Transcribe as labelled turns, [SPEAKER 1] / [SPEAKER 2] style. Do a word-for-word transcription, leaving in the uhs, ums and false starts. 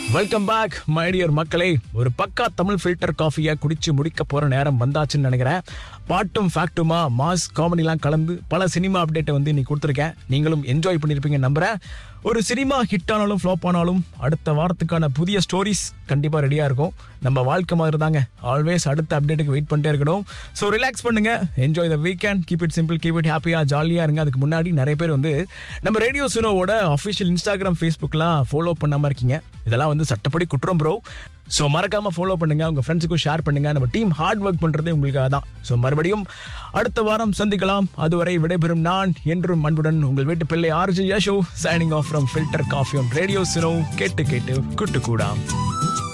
[SPEAKER 1] Welcome back my dear மக்களே. ஒரு பக்கா தமிழ் ஃபில்டர் காஃபியை குடிச்சு முடிக்க போற நேரம் வந்தாச்சுன்னு நினைக்கிறேன். பாட்டும் ஃபேக்டுமா மாஸ் காமெடிலாம் கலந்து பல சினிமா அப்டேட்டை வந்து இன்னைக்கு கொடுத்துருக்கேன். நீங்களும் என்ஜாய் பண்ணியிருப்பீங்க நம்புறேன். ஒரு சினிமா ஹிட் ஆனாலும் ஃப்ளாப் ஆனாலும் அடுத்த வாரத்துக்கான புதிய ஸ்டோரிஸ் கண்டிப்பாக ரெடியாக இருக்கும். நம்ம வாழ்க்கை மாதிரி தாங்க, ஆல்வேஸ் அடுத்த அப்டேட்டுக்கு வெயிட் பண்ணிட்டே இருக்கணும். ஸோ ரிலாக்ஸ் பண்ணுங்க, enjoy the weekend, keep it simple, keep it ஹாப்பியாக ஜாலியாக இருங்க. அதுக்கு முன்னாடி நிறைய பேர் வந்து நம்ம ரேடியோ சுனோவோட அஃபிஷியல் இன்ஸ்டாகிராம் ஃபேஸ்புக்லாம் ஃபாலோ பண்ணாமல் இருக்கீங்க. இதெல்லாம் வந்து சட்டப்படி குற்றம் ப்ரோ. ஸோ மறக்காம ஃபாலோ பண்ணுங்க, உங்க ஃப்ரெண்ட்ஸுக்கும் ஷேர் பண்ணுங்க. நம்ம டீம் ஹார்ட் ஒர்க் பண்றதே உங்களுக்காக தான். ஸோ மறுபடியும் அடுத்த வாரம் சந்திக்கலாம். அதுவரை விடைபெறும் நான் என்றும் அன்புடன் உங்கள் வீட்டு பிள்ளை RJ Yasho, signing off from filter coffee on radio சுனோ. கேட்டு கேட்டு குட்டு கூடாம்.